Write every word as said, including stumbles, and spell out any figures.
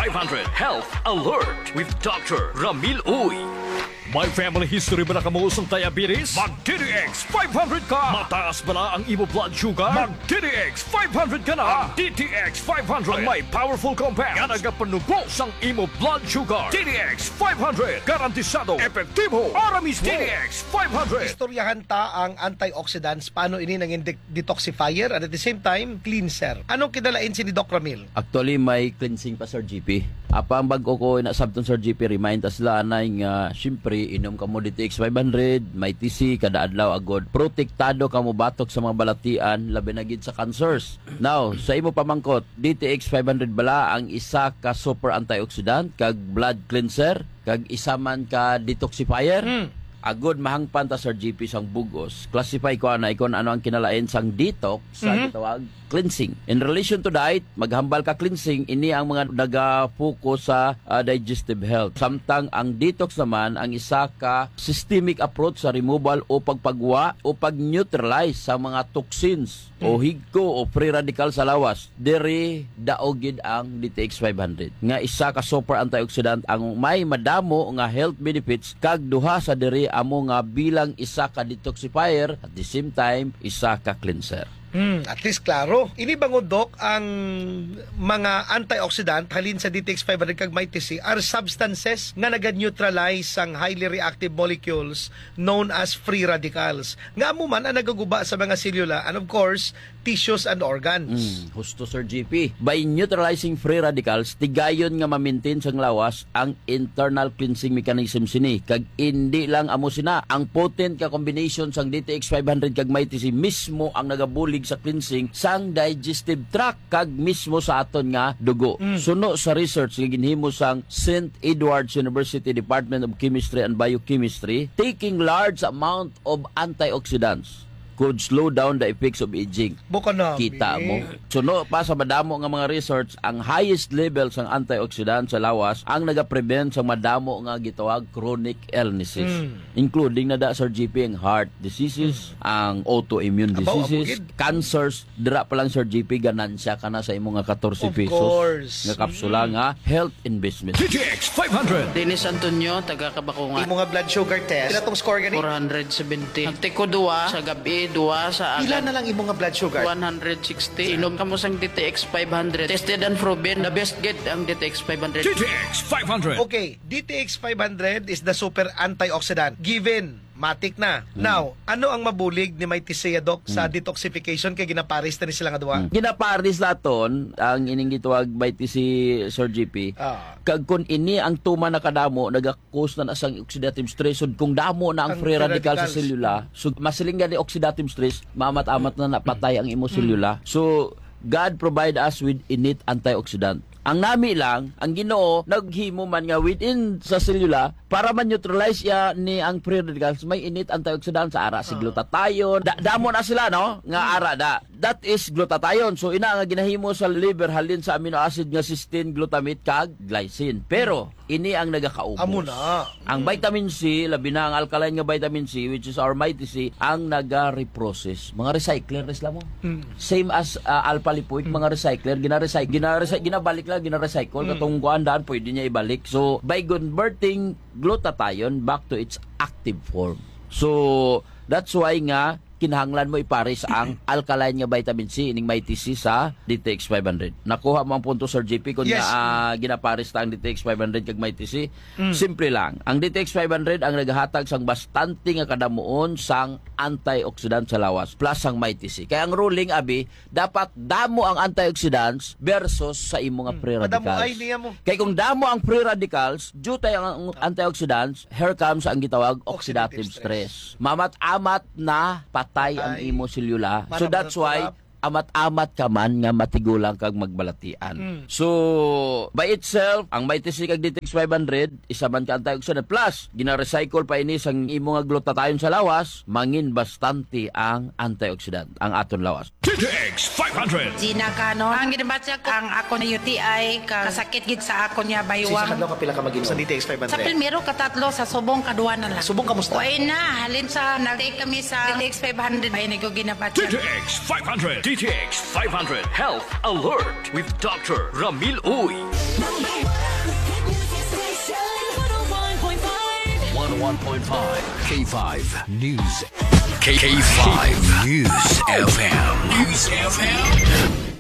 five hundred Health Alert with Doctor Ramil Uy. May family history ba na kamuusong diabetes? Mag-D D X five hundred ka! Mataas ba na ang imo blood sugar? Mag-D D X five hundred ka na! Ang D T X five hundred ang may powerful compounds nga nagapanubos ang imo blood sugar. D D X five hundred, garantisado, epektibo, para mismo. D D X five hundred. Istoryahan ta ang antioxidants, paano ini nang detoxifier at at the same time, cleanser. Anong kinalain si ni Doc Ramil? Actually, may cleansing pa, Sir G P. Apa ang bago ko na sabton, Sir G P, remind us lang na nga, syempre, inom ka mo D T X five hundred, may T C, kada adlaw agod. Protektado ka mo batok sa mga balatian, labi na gid sa cancers. Now, sa imo pamangkot, D T X five hundred bala ang isa ka super antioxidant, kag blood cleanser, kag isa man ka detoxifier. Hmm. Agod mahangpan ta, Sir G P, sang bugos. Classify ko na ikon ano ang kinalain sang detox sa mm-hmm. gitawag cleansing. In relation to diet, maghambal ka cleansing, ini ang mga naga-focus sa uh, digestive health. Samtang ang detox naman ang isa ka systemic approach sa removal o pagpagwa o pag-neutralize sa mga toxins mm. o higko o free radical sa lawas. Diri daogid ang D T X five hundred. Nga isa ka super antioxidant ang may madamo nga health benefits kag duha sa diri amo nga bilang isa ka detoxifier at the same time isa ka cleanser. Hmm, at least klaro. Ini bango Doc ang mga antioxidant halin sa D T X five hundred kag may T C are substances nga naga-neutralize ang highly reactive molecules known as free radicals. Nga amo man ang nagaguba sa mga selula and of course tissues and organs. Hmm, husto, Sir G P. By neutralizing free radicals, tigayon nga ma-maintain sang lawas ang internal cleansing mechanism sini. Kag hindi lang amo sina ang potent ka combination sang D T X five hundred kag may T C mismo ang nagabulig sa cleansing sang digestive tract kag mismo sa aton nga dugo. Mm. Suno sa research nga ginhimo sang Saint Edward's University Department of Chemistry and Biochemistry, taking large amount of antioxidants could slow down the effects of aging. Buka na. Kita mo. Suno pa sa madamo nga mga research, ang highest level sang antioxidant sa lawas ang nagaprevent sa madamo nga gitawag chronic illnesses. Mm. Including na da, Sir G P, ang heart diseases, mm. ang autoimmune diseases, Abaw, cancers. Dira pa lang, Sir G P, ganansya ka na sa imong nga fourteen pesos. Of course. Nga kapsula mm. nga health investment. D T X five hundred. Dennis Antonio, taga Kabakungan. Imo nga blood sugar test. Kila tong score gani? four seventy. Nagtiko duwa sa gabi, duwa sa agad. Pila na lang imo nga blood sugar? one sixty. Inom ka mo sang D T X five hundred. Tested and proven. The best get ang D T X five hundred. D T X five hundred. Okay, D T X five hundred is the super antioxidant. Given, matik na. Hmm. Now, ano ang mabulig ni may T C, Doc, sa hmm. detoxification kay ginaparis na ni sila nga duwa? Hmm. Ginaparis laton ang ining gitawag may T C, Sir G P. Ah. Kag kun ini ang tuma na kadamo naga-cause na sang oxidative stress sud kung damo na ang, ang free radical radicals sa selula. So masilingga ni oxidative stress, maamat-amat na napatay ang imo selula. Hmm. So God provide us with innate antioxidant. Ang nami lang, ang Ginoo naghimo man nga within sa selula para man-neutralize ya ni ang free radicals, may innate antioxidant sa ara si glutathione. Da, damo na sila, no? Nga ara da. That is glutathione. So ina nga ginahimo sa liver halin sa amino acid nga cysteine, glutamate kag glycine. Pero ini ang nagakaubos. Amo na. Ang vitamin C, labi na ang alkaline nga vitamin C, which is our mighty C, ang naga-reprocess. Mga recycler res mo. Mm. Same as uh, alpha lipoic, mm. mga recycler, gina-recycle, gina-recycle, ginabalik lang, gina-recycle, mm. katong kuandaan, pwede niya ibalik. So, by converting glutathione back to its active form. So, that's why nga, kinahanglan mo ipares ang alkaline nga vitamin C ining may T C sa D T X five hundred. Nakuha mo ang punto, Sir J P, kung yes. na uh, ginapares ta ang D T X five hundred kag may T C. Mm. Simple lang. Ang D T X five hundred ang nagahatag sang bastante nga kadamuon sang antioxidant sa lawas plus ang may T C. Kaya ang ruling abi dapat damo ang antioxidants versus sa imo nga free radicals. Madamo ay niya mo. Kaya kung damo ang free radicals, due tayo ang antioxidants, here comes ang gitawag oxidative, oxidative stress. stress. Mamat-amat na patay ang imo selula. So that's why amat-amat ka man nga matigulang kag magbalatian. Mm. So, by itself, ang may T C kag D T X five hundred, isa man ka antioxidant plus, gina-recycle pa ini sang imo nga glutathione sa lawas, mangin bastante ang antioxidant, ang aton lawas. D T X five hundred. Gina Canon. Ang ginabatsak ang ako na U T I, kasakit gid sa ako niya baywang. Sisa kadlaw ka pila ka mag sa D T X five hundred? Sa primero, katatlo, sa subong, kaduwa na lang. Subong kamusta? Uy na, halin sa, nag-take kami sa D T X five hundred, ay nag ginabatsak. D T X five hundred. D T X five hundred Health Alert with Doctor Ramil Uy. one oh one point five K five News. K five News F M. News F M.